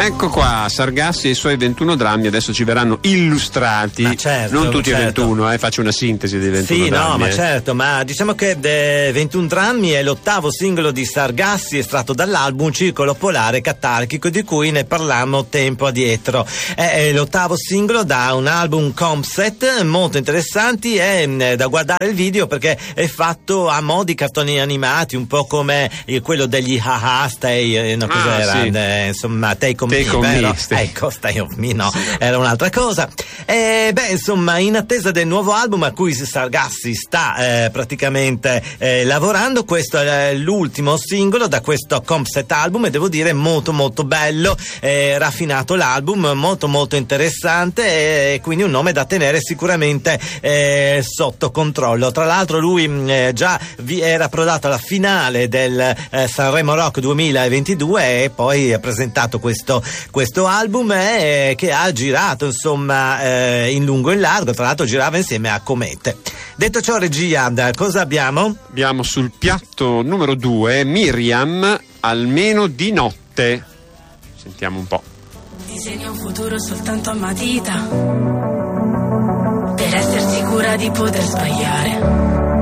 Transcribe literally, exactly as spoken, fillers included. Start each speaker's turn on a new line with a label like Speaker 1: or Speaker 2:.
Speaker 1: Ecco qua, Sargassi e i suoi ventuno drammi adesso ci verranno illustrati.
Speaker 2: Ma certo,
Speaker 1: non tutti
Speaker 2: certo.
Speaker 1: e ventuno, eh, faccio una sintesi di ventuno
Speaker 2: sì,
Speaker 1: drammi.
Speaker 2: no, ma
Speaker 1: eh.
Speaker 2: certo, ma diciamo che eh, ventuno drammi è l'ottavo singolo di Sargassi estratto dall'album Circolo Polare Catarchico, di cui ne parlammo tempo addietro. È, è l'ottavo singolo da un album concept molto interessanti, è eh, da guardare il video perché è fatto a mo' di cartoni animati, un po' come eh, quello degli haha, stay, eh, no, cos'era?
Speaker 1: Ah, sì.
Speaker 2: eh, insomma, take on
Speaker 1: Take
Speaker 2: me,
Speaker 1: on
Speaker 2: vero?
Speaker 1: me, stay.
Speaker 2: Ecco, stay on me, no, era un'altra cosa. E beh, insomma, in attesa del nuovo album a cui Sargassi sta eh, praticamente eh, lavorando, questo è l'ultimo singolo da questo concept album e devo dire molto molto bello, eh, raffinato l'album, molto molto interessante e quindi un nome da tenere sicuramente eh, sotto controllo. Tra l'altro lui eh, già vi era approdato alla finale del eh, Sanremo Rock duemilaventidue e poi ha presentato questo, questo album eh, che ha girato insomma eh, in lungo e in largo, tra l'altro girava insieme a Comete. Detto ciò, regia, cosa abbiamo?
Speaker 1: Abbiamo sul piatto numero due Miriam, Almeno di notte. Sentiamo un po'.
Speaker 3: Disegno un futuro soltanto a matita, per essere sicura di poter sbagliare.